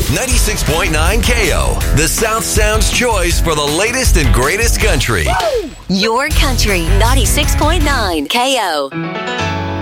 96.9 KO, the South Sound's choice for the latest and greatest country. Your country, 96.9 KO.